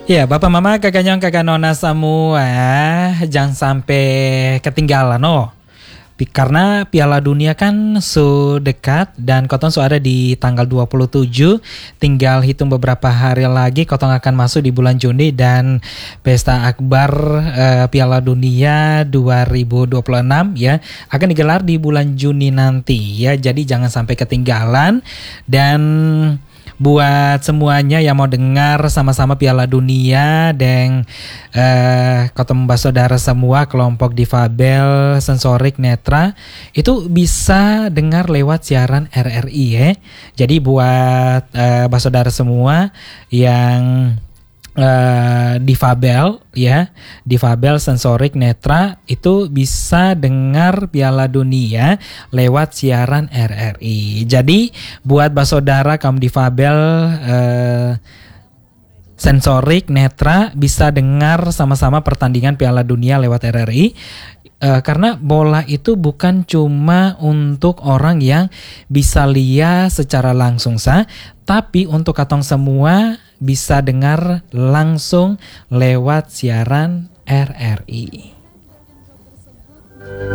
Ya, Bapak Mama, kakak nyong, kakak nona semua, jangan sampai ketinggalan karena Piala Dunia kan dekat dan Kotong ada di tanggal 27. Tinggal hitung beberapa hari lagi Kotong akan masuk di bulan Juni dan Pesta Akbar Piala Dunia 2026 ya akan digelar di bulan Juni nanti ya. Jadi jangan sampai ketinggalan. Dan buat semuanya yang mau dengar sama-sama Piala Dunia dan Kotong saudara semua kelompok difabel sensorik netra itu bisa dengar lewat siaran RRI ya. Jadi buat saudara semua yang difabel sensorik netra itu bisa dengar Piala Dunia lewat siaran RRI. Jadi buat saudara kaum difabel sensorik netra bisa dengar sama-sama pertandingan Piala Dunia lewat RRI. Karena bola itu bukan cuma untuk orang yang bisa lihat secara langsung tapi untuk katong semua bisa dengar langsung lewat siaran RRI.